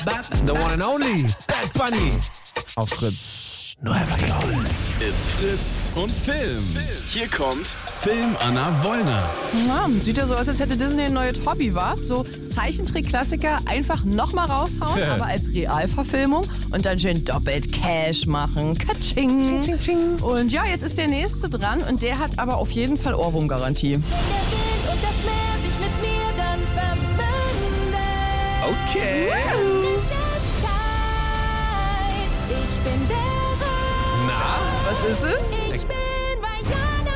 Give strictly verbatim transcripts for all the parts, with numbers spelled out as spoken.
The one and only Bad Bunny auf Fritz. Nueva York. It's Fritz und Film. Hier kommt Film Anna Wollner. Ja, sieht ja so aus, als hätte Disney ein neues Hobby, wa? So Zeichentrick-Klassiker einfach nochmal raushauen, Ja. aber als Realverfilmung und dann schön doppelt Cash machen. Katsching. Ching, ching. Und ja, jetzt ist der nächste dran und der hat aber auf jeden Fall Ohrwurmgarantie. Wenn der Wind und das Meer sich mit mir dann verbinden. Okay. Ist es Zeit? Ich bin bereit. Na, Was ist es? Ich bin Vajana.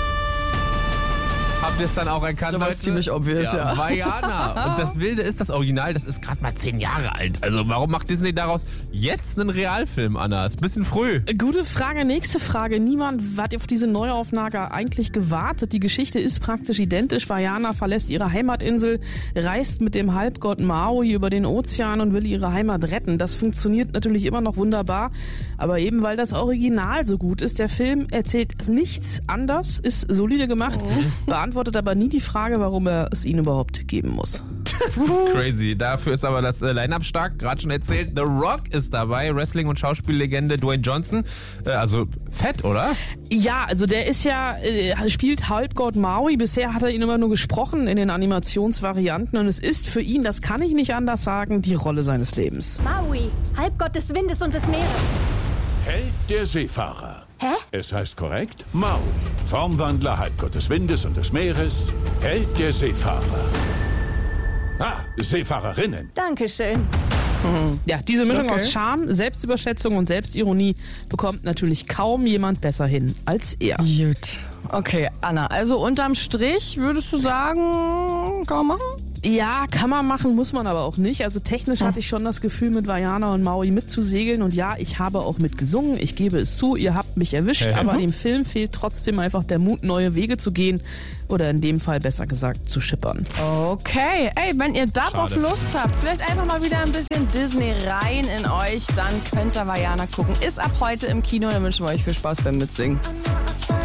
habt ihr es dann auch erkannt, Das war Leute? ziemlich obvious, ja. Vajana. Und das Wilde ist, das Original, das ist gerade mal zehn Jahre alt. Also warum macht Disney daraus jetzt einen Realfilm, Anna? Ist ein bisschen früh. Gute Frage, nächste Frage. Niemand hat auf diese Neuauflage eigentlich gewartet. Die Geschichte ist praktisch identisch. Vajana verlässt ihre Heimatinsel, reist mit dem Halbgott Maui über den Ozean und will ihre Heimat retten. Das funktioniert natürlich immer noch wunderbar. Aber eben weil das Original so gut ist, der Film erzählt nichts anders, ist solide gemacht, beantwortet aber nie die Frage, warum er es ihnen überhaupt geben muss. Crazy. Dafür ist aber das äh, Line-Up stark. Gerade schon erzählt, The Rock ist dabei. Wrestling- und Schauspiellegende Dwayne Johnson. Äh, also fett, oder? Ja, also der ist ja, äh, spielt Halbgott Maui. Bisher hat er ihn immer nur gesprochen in den Animationsvarianten und es ist für ihn, das kann ich nicht anders sagen, die Rolle seines Lebens. Maui, Halbgott des Windes und des Meeres. Held der Seefahrer. Hä? Es heißt korrekt Maui. Formwandler, Halbgott des Windes und des Meeres. Held der Seefahrer. Ah, Seefahrerinnen. Dankeschön. Ja, diese Mischung Okay. aus Charme, Selbstüberschätzung und Selbstironie bekommt natürlich kaum jemand besser hin als er. Gut. Okay, Anna, also unterm Strich würdest du sagen, kann man machen? Ja, kann man machen, muss man aber auch nicht. Also technisch hatte ich schon das Gefühl, mit Vajana und Maui mitzusegeln. Und ja, ich habe auch mitgesungen. Ich gebe es zu, ihr habt mich erwischt. Hey. Aber dem Film fehlt trotzdem einfach der Mut, neue Wege zu gehen. Oder in dem Fall besser gesagt, zu schippern. Okay, ey, wenn ihr darauf Schade. Lust habt, vielleicht einfach mal wieder ein bisschen Disney rein in euch, dann könnt ihr Vajana gucken. Ist ab heute im Kino, dann wünschen wir euch viel Spaß beim Mitsingen. I'm not a